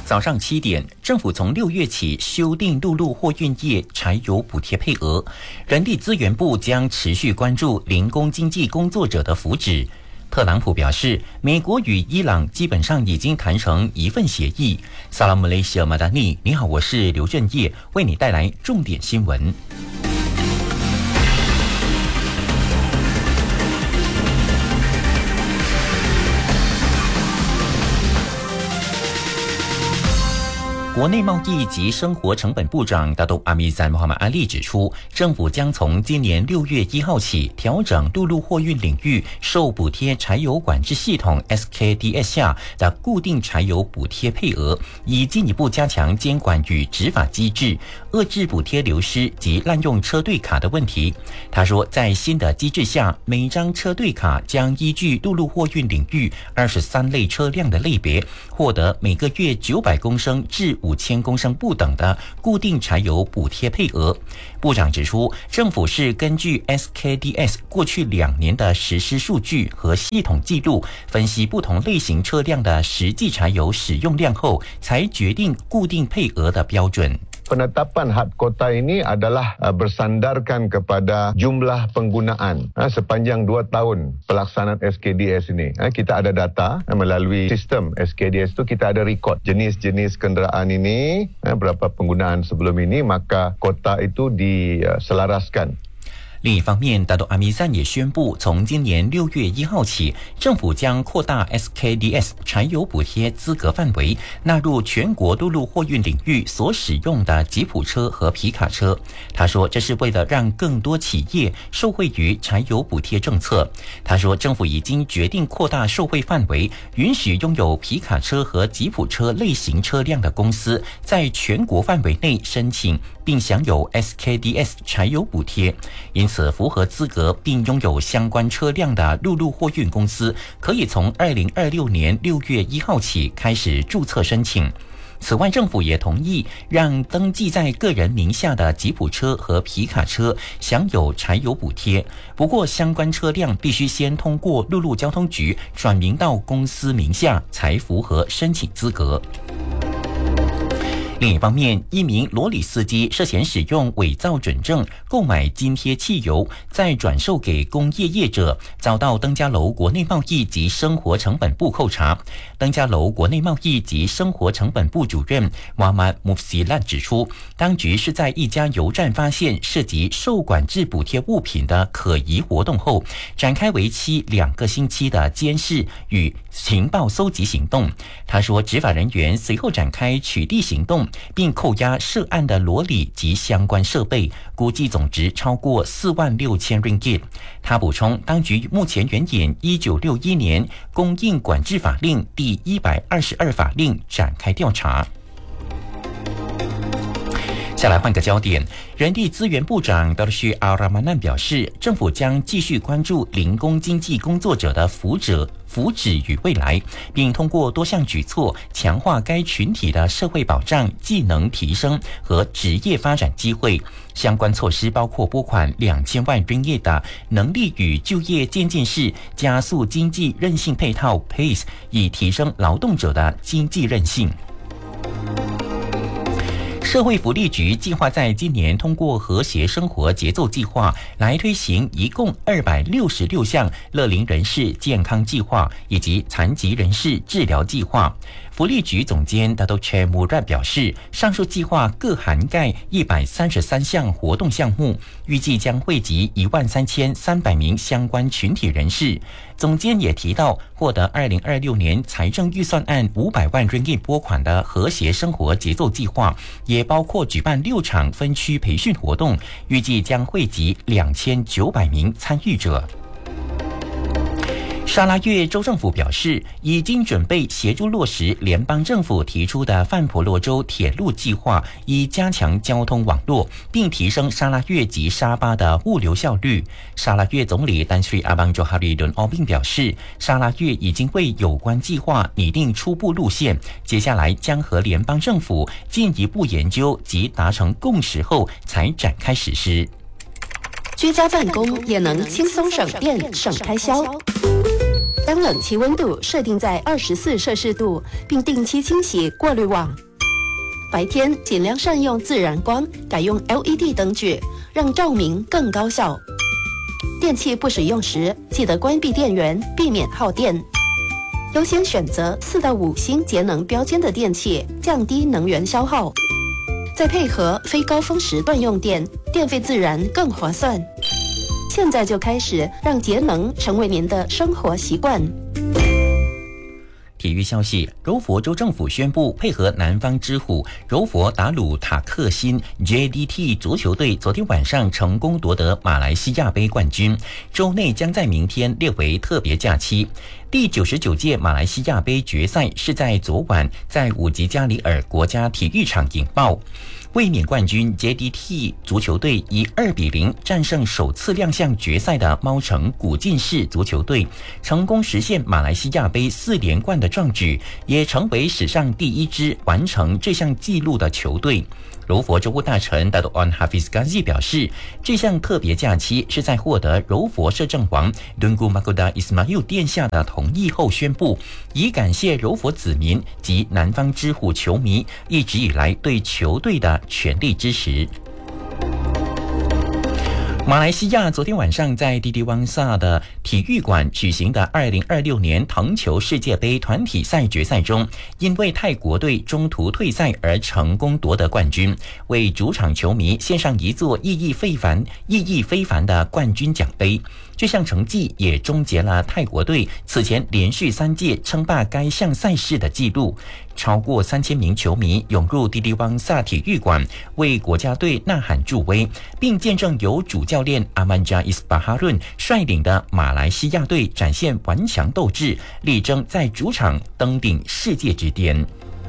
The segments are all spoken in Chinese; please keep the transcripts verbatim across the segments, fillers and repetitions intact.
早上七点，政府从六月起修订陆路货运业柴油补贴配额，人力资源部将持续关注零工经济工作者的福祉。特朗普表示，美国与伊朗基本上已经谈成一份协议。萨拉姆雷西尔马达尼，你好，我是刘振业，为你带来重点新闻。国内贸易及生活成本部长达都阿米赞穆罕默阿利指出，政府将从今年六月一号起调整陆路货运领域受补贴柴油管制系统 S K D S 下的固定柴油补贴配额，以进一步加强监管与执法机制，遏制补贴流失及滥用车队卡的问题。他说，在新的机制下，每张车队卡将依据陆路货运领域二十三类车辆的类别，获得每个月九百公升至五千公升不等的固定柴油补贴配额。部长指出，政府是根据 S K D S 过去两年的实施数据和系统记录，分析不同类型车辆的实际柴油使用量后，才决定固定配额的标准。 Penetapan had kota ini adalah uh, bersandarkan kepada jumlah penggunaan uh, sepanjang dua tahun pelaksanaan S K D S ini. Uh, kita ada data uh, melalui sistem S K D S itu kita ada rekod jenis-jenis kenderaan ini, uh, berapa penggunaan sebelum ini, maka kota itu diselaraskan. 另一方面，达都阿米赞也宣布，从今年六月一号起，政府将扩大 S K D S 柴油补贴资格范围，纳入全国陆路货运领域所使用的吉普车和皮卡车。他说，这是为了让更多企业受惠于柴油补贴政策。他说，政府已经决定扩大受惠范围，允许拥有皮卡车和吉普车类型车辆的公司在全国范围内申请并享有 S K D S 柴油补贴。因此，符合资格并拥有相关车辆的陆路货运公司，可以从二零二六年六月一号起开始注册申请。此外，政府也同意让登记在个人名下的吉普车和皮卡车享有柴油补贴，不过相关车辆必须先通过陆路交通局转名到公司名下，才符合申请资格。另一方面，一名罗里司机涉嫌使用伪造准证购买津贴汽油，再转售给工业业者，遭到登嘉楼国内贸易及生活成本部扣查。登嘉楼国内贸易及生活成本部主任瓦马穆西兰指出，当局是在一家油站发现涉及受管制补贴物品的可疑活动后，展开为期两个星期的监视与情报搜集行动。他说，执法人员随后展开取缔行动，并扣押涉案的罗里及相关设备，估计总值超过四万六千 ringgit。他补充，当局目前援引一九六一年供应管制法令第一百二十二法令展开调查。下来换个焦点，人力资源部长达鲁须阿拉曼难表示，政府将继续关注零工经济工作者的福祉福祉与未来，并通过多项举措强化该群体的社会保障、技能提升和职业发展机会。相关措施包括拨款两千万 ringgit 的能力与就业渐进式加速经济韧性配套 P A C E， 以提升劳动者的经济韧性。社会福利局计划在今年通过和谐生活节奏计划来推行一共二百六十六项乐龄人士健康计划以及残疾人士治疗计划。福利局总监 Dato Che Murad 表示，上述计划各涵盖一百三十三项活动项目，预计将惠及一万三千三百名相关群体人士。总监也提到，获得二零二六年财政预算案五百万 ringgit 拨款的和谐生活节奏计划，也包括举办六场分区培训活动，预计将惠及两千九百名参与者。沙拉越州政府表示，已经准备协助落实联邦政府提出的范普洛州铁路计划，以加强交通网络，并提升沙拉越及沙巴的物流效率。沙拉越总理丹斯里阿邦佐哈里伦奥宾表示，沙拉越已经为有关计划拟定初步路线，接下来将和联邦政府进一步研究及达成共识后才展开实施。 居家办公也能轻松省电省开销。 将冷气温度设定在二十四摄氏度，并定期清洗过滤网。白天尽量善用自然光，改用 L E D 灯具，让照明更高效。电器不使用时，记得关闭电源，避免耗电。优先选择四到五星节能标签的电器，降低能源消耗。再配合非高峰时段用电，电费自然更划算。现在就开始让节能成为您的生活习惯。 体育消息，柔佛州政府宣布，配合南方之虎柔佛达鲁塔克辛 J D T 足球队，昨天晚上成功夺得马来西亚杯冠军。州内将在明天列为特别假期。第九十九届马来西亚杯决赛是在昨晚在五吉加里尔国家体育场引爆。卫冕冠军 J D T 足球队以二比零战胜首次亮相决赛的猫城古晋市足球队，成功实现马来西亚杯四连冠的壮举，也成为史上第一支完成这项纪录的球队。柔佛州务大臣 Dato' Wan Hafiz Ghazi 表示，这项特别假期是在获得柔佛摄政王 Tunku Mahkota Ismail 殿下的同意后宣布，以感谢柔佛子民及南方之虎球迷一直以来对球队的全力支持。马来西亚昨天晚上在迪迪旺萨的体育馆举行的二零二六年藤球世界杯团体赛决赛中，因为泰国队中途退赛而成功夺得冠军，为主场球迷献上一座意义非凡、意义非凡的冠军奖杯。这项成绩也终结了泰国队此前连续三届称霸该项赛事的纪录。超过三千名球迷涌入迪迪旺萨体育馆，为国家队呐喊助威，并见证由主教练阿曼加伊斯巴哈润率领的马来西亚队展现顽强斗志，力争在主场登顶世界之巅。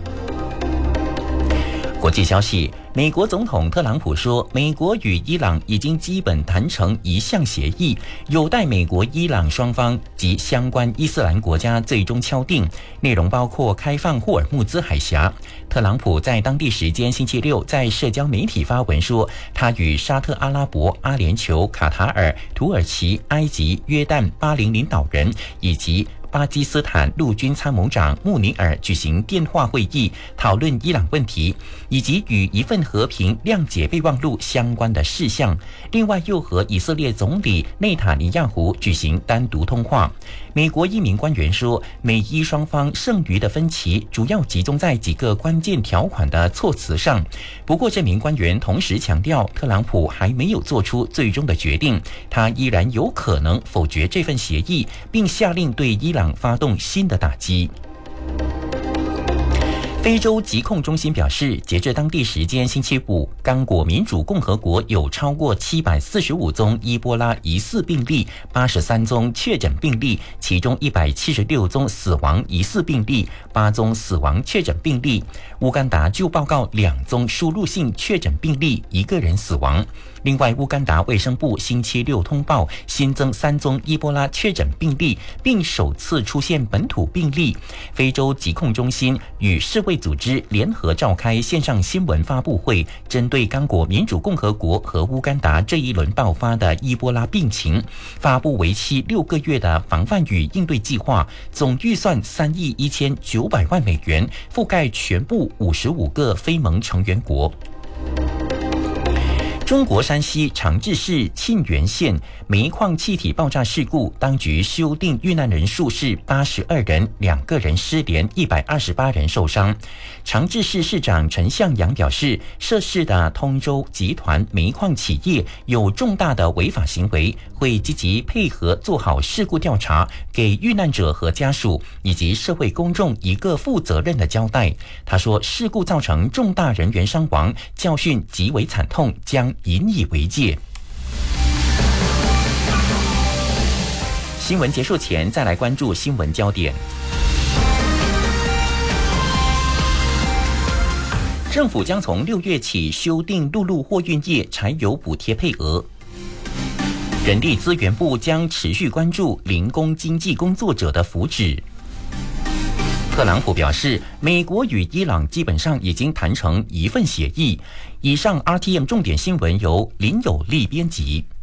国际消息，美国总统特朗普说，美国与伊朗已经基本谈成一项协议，有待美国、伊朗双方及相关伊斯兰国家最终敲定，内容包括开放霍尔木兹海峡。特朗普在当地时间星期六在社交媒体发文说，他与沙特阿拉伯、阿联酋、卡塔尔、土耳其、埃及、约旦、巴林领导人以及巴基斯坦陆军参谋长穆尼尔举行电话会议，讨论伊朗问题以及与一份和平谅解备忘录相关的事项。另外，又和以色列总理内塔尼亚胡举行单独通话。美国一名官员说，美伊双方剩余的分歧主要集中在几个关键条款的措辞上。不过，这名官员同时强调，特朗普还没有做出最终的决定，他依然有可能否决这份协议，并下令对伊朗发动新的打击。非洲疾控中心表示，截至当地时间星期五，刚果民主共和国有超过七百四十五宗伊波拉疑似病例，八十三宗确诊病例，其中一百七十六宗死亡疑似病例，八宗死亡确诊病例。乌干达就报告两宗输入性确诊病例，一个人死亡。另外，乌干达卫生部星期六通报新增三宗伊波拉确诊病例，并首次出现本土病例。非洲疾控中心与世卫组织联合召开线上新闻发布会，针对刚果民主共和国和乌干达这一轮爆发的伊波拉病情，发布为期六个月的防范与应对计划，总预算三亿一千九百万美元，覆盖全部五十五个非盟成员国。中国山西长治市沁源县煤矿气体爆炸事故，当局修订遇难人数是八十二人，两个人失联，一百二十八人受伤。长治市市长陈向阳表示，涉事的通州集团煤矿企业有重大的违法行为，会积极配合做好事故调查，给遇难者和家属以及社会公众一个负责任的交代。他说，事故造成重大人员伤亡，教训极为惨痛，将引以为戒。新闻结束前，再来关注新闻焦点。政府将从六月起修订陆路货运业柴油补贴配额。人力资源部将持续关注零工经济工作者的福祉。特朗普表示，美国与伊朗基本上已经谈成一份协议。以上 R T M 重点新闻由林有利编辑。